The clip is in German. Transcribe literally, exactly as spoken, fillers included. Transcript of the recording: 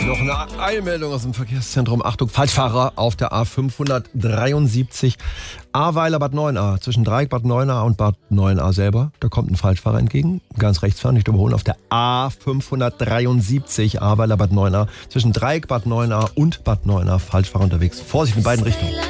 Noch eine Eilmeldung aus dem Verkehrszentrum. Achtung, Falschfahrer auf der A fünfhundertdreiundsiebzig. Ahrweiler Bad Neuenahr. Zwischen Dreieck Bad Neuenahr und Bad Neuenahr selber. Da kommt ein Falschfahrer entgegen. Ganz rechts fahren, nicht überholen. Auf der A fünfhundertdreiundsiebzig. Ahrweiler Bad Neuenahr. Zwischen Dreieck Bad Neuenahr und Bad Neuenahr. Falschfahrer unterwegs. Vorsicht in beiden Richtungen.